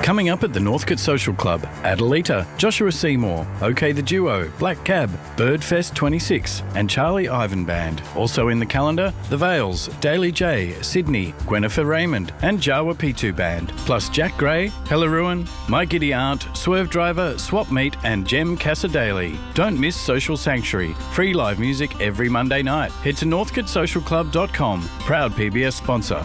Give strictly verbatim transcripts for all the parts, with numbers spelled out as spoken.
Coming up at the Northcote Social Club, Adelita, Joshua Seymour, OK the Duo, Black Cab, Birdfest twenty-six and Charlie Ivan Band. Also in the calendar, The Vales, Daily J, Sydney, Gwennifer Raymond and Jawa P two Band. Plus Jack Gray, Hella Ruin, My Giddy Aunt, Swerve Driver, Swap Meet and Jem Casadaley. Don't miss Social Sanctuary. Free live music every Monday night. Head to northcote social club dot com. Proud P B S sponsor.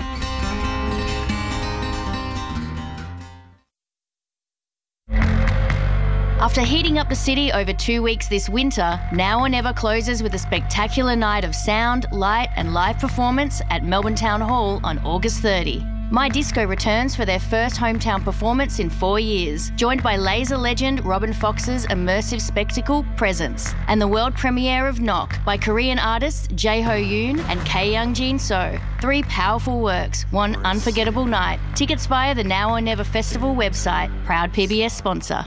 After heating up the city over two weeks this winter, Now or Never closes with a spectacular night of sound, light and live performance at Melbourne Town Hall on August thirtieth. My Disco returns for their first hometown performance in four years, joined by laser legend Robin Fox's immersive spectacle Presence and the world premiere of Knock by Korean artists Jae-ho Yoon and K Young Jin So. Three powerful works, one unforgettable night. Tickets via the Now or Never Festival website, proud P B S sponsor.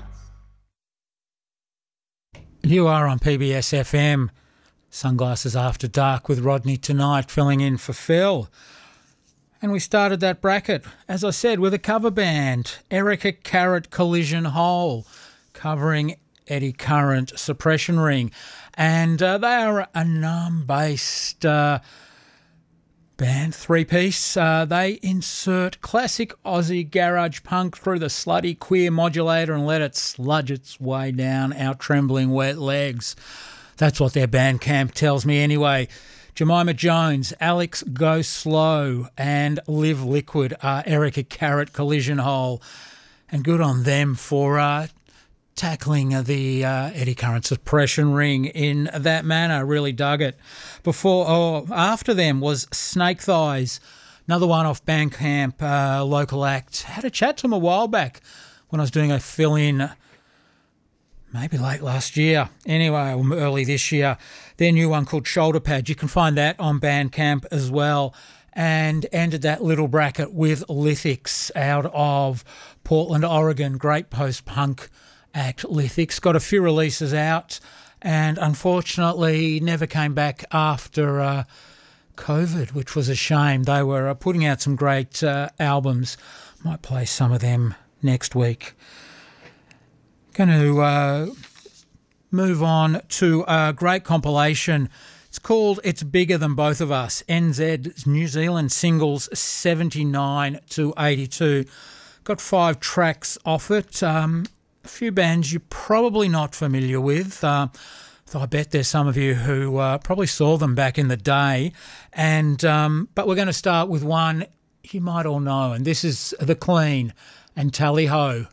You are on P B S F M. Sunglasses After Dark with Rodney tonight, filling in for Phil. And we started that bracket, as I said, with a cover band, Erica Carrot Collision Hole, covering Eddie Current Suppression Ring. And uh, they are a Naarm-based uh, band, three-piece. Uh, they insert classic Aussie garage punk through the slutty queer modulator and let it sludge its way down our trembling wet legs. That's what their Bandcamp tells me anyway. Jemima Jones, Alex Go Slow and Live Liquid are Erica Carrot Collision Hole. And good on them for uh, tackling the uh, Eddie Current Suppression Ring in that manner. Really dug it. Before, or oh, after them was Snake Thighs, another one off Bandcamp, uh, local act. Had a chat to them a while back when I was doing a fill-in, maybe late last year. Anyway, early this year. Their new one called Shoulder Pads. You can find that on Bandcamp as well. And ended that little bracket with Lithics out of Portland, Oregon. Great post-punk act, Lithics. Got a few releases out and unfortunately never came back after uh, COVID, which was a shame. They were uh, putting out some great uh, albums. Might play some of them next week. Going to uh, move on to a great compilation. It's called It's Bigger Than Both of Us, N Z's New Zealand singles seventy-nine to eighty-two. Got five tracks off it. Um, a few bands you're probably not familiar with. Uh, though I bet there's some of you who uh, probably saw them back in the day. And um, but we're going to start with one you might all know, and this is The Clean and Tally Ho.